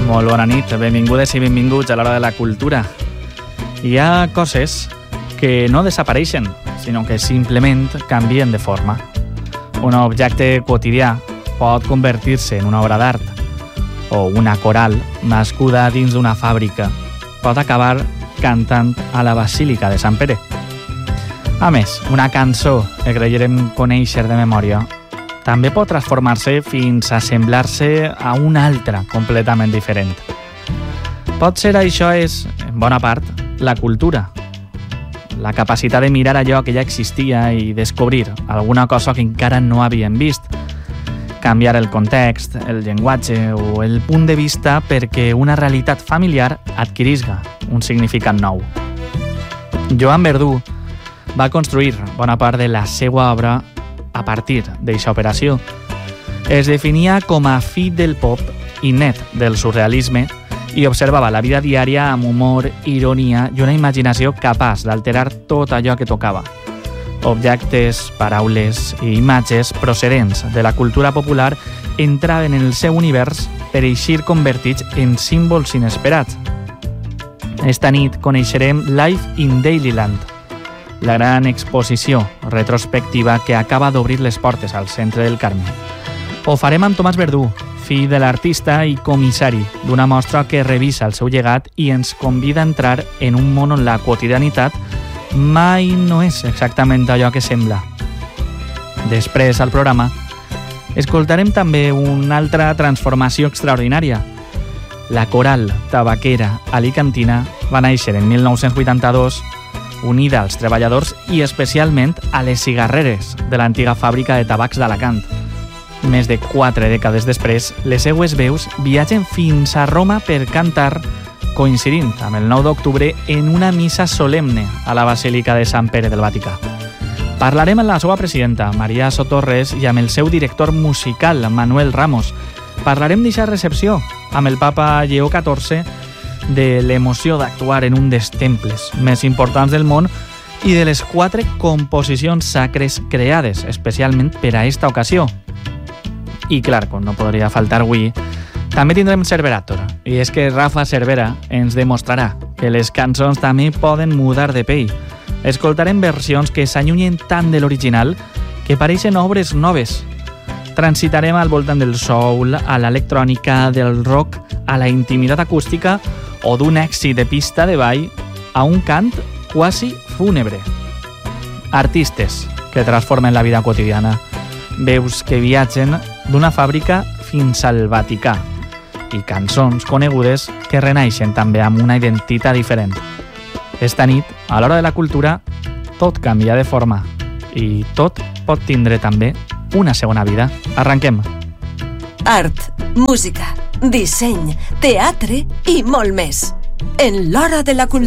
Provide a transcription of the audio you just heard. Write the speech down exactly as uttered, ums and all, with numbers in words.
Molt bona nit, benvingudes i benvinguts a l'Hora de la Cultura. Hi ha coses que no desapareixen, sinó que simplement canvien de forma. Un objecte quotidià pot convertir-se en una obra d'art, o una coral nascuda dins d'una fàbrica pot acabar cantant a la Basílica de Sant Pere. A més, una cançó que creierem conèixer de memòria també pot transformar-se fins a semblar-se a una altra completament diferent. Potser això és, en bona part, la cultura. La capacitat de mirar allò que ja existia i descobrir alguna cosa que encara no havíem vist. Canviar el context, el llenguatge o el punt de vista perquè una realitat familiar adquirisga un significat nou. Joan Verdú va construir bona part de la seva obra a partir d'aquesta operació. Es definia com a fill del pop i net del surrealisme i observava la vida diària amb humor, ironia i una imaginació capaç d'alterar tot allò que tocava. Objectes, paraules i imatges procedents de la cultura popular entraven en el seu univers per eixir convertits en símbols inesperats. Esta nit coneixerem Life in Dailyland, la gran exposició retrospectiva que acaba d'obrir les portes al centre del Carme. Ho farem amb Tomàs Verdú, fill de l'artista i comissari d'una mostra que revisa el seu llegat i ens convida a entrar en un món on la quotidianitat mai no és exactament allò que sembla. Després, al programa, escoltarem també una altra transformació extraordinària. La coral tabaquera alicantina va néixer en mil nou-cents vuitanta-dos, unida als treballadors i especialment a les cigarreres de l'antiga fàbrica de tabacs d'Alacant. Més de quatre dècades després, les seues veus viatgen fins a Roma per cantar, coincidint amb el nou d'octubre en una missa solemne a la Basílica de Sant Pere del Vaticà. Parlarem amb la seva presidenta, Maria Sotorres, i amb el seu director musical, Manuel Ramos. Parlarem d'aquesta recepció amb el papa Lleó catorze, de l'emoció d'actuar en un dels temples més importants del món i de les quatre composicions sacres creades especialment per a esta ocasió. I clar, com no podria faltar avui, també tindrem Cerberator, i és que Rafa Cervera ens demostrarà que les cançons també poden mudar de pell. Escoltarem versions que s'allunyen tant de l'original que pareixen obres noves. Transitarem al voltant del soul, a l'electrònica, del rock, a la intimitat acústica o d'un èxit de pista de ball a un cant quasi fúnebre. Artistes que transformen la vida quotidiana, veus que viatgen d'una fàbrica fins al Vaticà i cançons conegudes que renaixen també amb una identitat diferent. Esta nit, a l'Hora de la Cultura, tot canvia de forma i tot pot tindre també una segona vida. Arranquem. Art, música, disseny, teatre i molt més. En l'Hora de la Cultura.